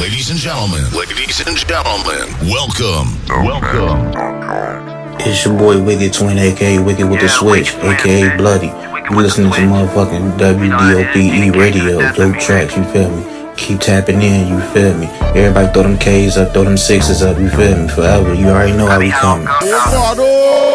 Ladies and gentlemen, welcome. It's your boy Wicked Twin, aka Wicked with the Switch, aka Bloody. You listening to motherfucking WDOPE radio, dope tracks, you feel me? Keep tapping in, you feel me? Everybody throw them K's up, throw them sixes up, you feel me? Forever, you already know how we coming.